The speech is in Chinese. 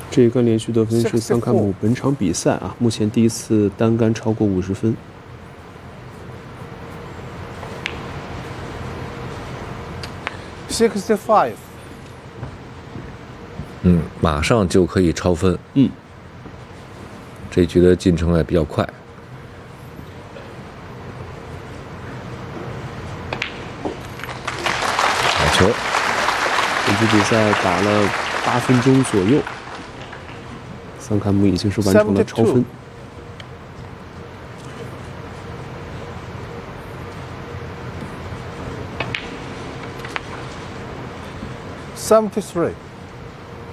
这一杆连续得分是桑卡姆本场比赛啊，目前第一次单杆超过50分。 65。 马上就可以超分。这局的进程也比较快。好球！ 本局比赛打了8分钟左右，桑卡姆已经是完成了超分。 73。